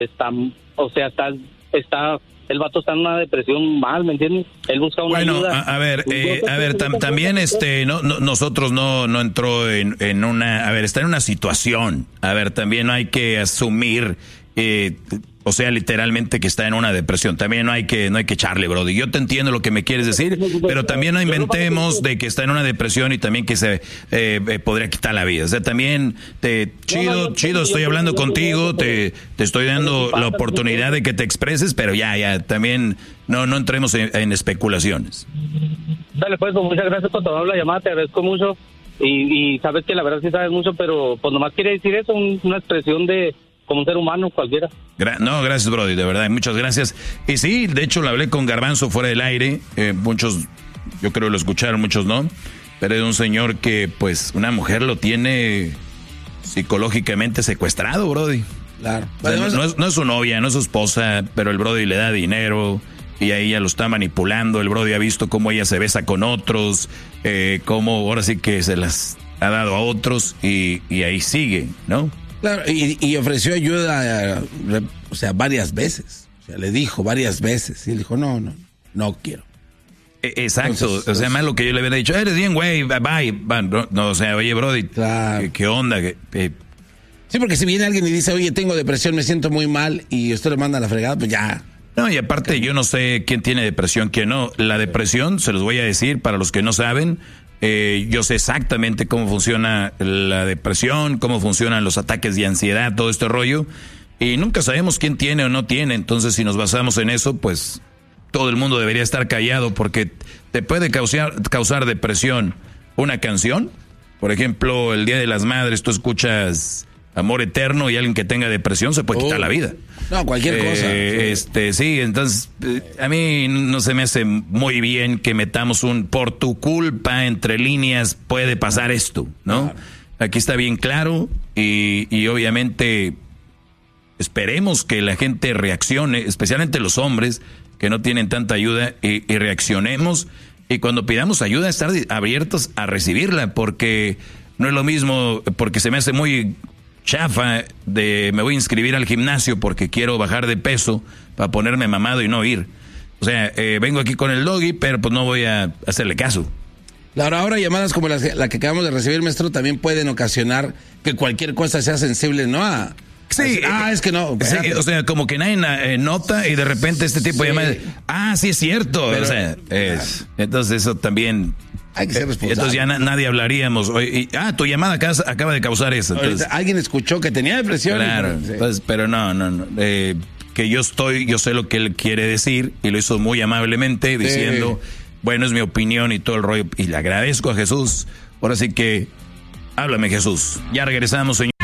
el vato está en una depresión mal, ¿me entiendes? Él busca una ayuda. También nosotros no entró en una, está en una situación. También hay que asumir, literalmente que está en una depresión. También no hay que echarle, brody. Yo te entiendo lo que me quieres decir, pero también no inventemos de que está en una depresión y también que se podría quitar la vida. O sea, también chido, estoy hablando contigo, te estoy dando la oportunidad de que te expreses, pero ya, también no entremos en especulaciones. Dale, pues, muchas gracias por tomar la llamada, te agradezco mucho. Y sabes que la verdad sí sabes mucho, pero pues nomás quiere decir eso, una expresión de como un ser humano cualquiera. Gracias, brody, de verdad, muchas gracias. Y sí, de hecho, le hablé con Garbanzo fuera del aire, muchos, yo creo lo escucharon, muchos no, pero es un señor que, pues, una mujer lo tiene psicológicamente secuestrado, brody. Claro. O sea, no es su novia, no es su esposa, pero el brody le da dinero y a ella lo está manipulando. El brody ha visto cómo ella se besa con otros, cómo ahora sí que se las ha dado a otros y ahí sigue, ¿no? Claro, y ofreció ayuda, varias veces. O sea, le dijo varias veces. Y él dijo, no quiero. Exacto. Entonces, más lo que yo le había dicho, eres bien, güey, bye. No, oye, brody, claro. ¿Qué onda? Sí, porque si viene alguien y dice, oye, tengo depresión, me siento muy mal, y usted le manda a la fregada, pues ya. No, y aparte, yo no sé quién tiene depresión, quién no. La depresión, se los voy a decir, para los que no saben, yo sé exactamente cómo funciona la depresión, cómo funcionan los ataques de ansiedad, todo este rollo, y nunca sabemos quién tiene o no tiene. Entonces, si nos basamos en eso, pues todo el mundo debería estar callado, porque te puede causar depresión una canción. Por ejemplo, el Día de las Madres, tú escuchas Amor Eterno y alguien que tenga depresión se puede quitar la vida. No, cualquier cosa. Sí, entonces a mí no se me hace muy bien que metamos por tu culpa entre líneas puede pasar esto, ¿no? Claro. Aquí está bien claro y obviamente esperemos que la gente reaccione, especialmente los hombres que no tienen tanta ayuda y reaccionemos, y cuando pidamos ayuda estar abiertos a recibirla, porque no es lo mismo, porque se me hace muy chafa me voy a inscribir al gimnasio porque quiero bajar de peso para ponerme mamado y no ir. O sea, vengo aquí con el doggy, pero pues no voy a hacerle caso. Claro, ahora llamadas como la que acabamos de recibir, maestro, también pueden ocasionar que cualquier cosa sea sensible, ¿no? Sí, es que no. Sí, o sea, como que nadie nota y de repente este tipo de llamadas, sí es cierto. Pero, o sea, entonces eso también... Hay que ser responsable. Entonces ya nadie hablaríamos. Tu llamada acaba de causar eso. Entonces, alguien escuchó que tenía depresión. Claro, entonces, pero no. Que yo sé lo que él quiere decir y lo hizo muy amablemente diciendo, bueno, es mi opinión y todo el rollo. Y le agradezco a Jesús. Ahora sí que, háblame, Jesús. Ya regresamos, señor.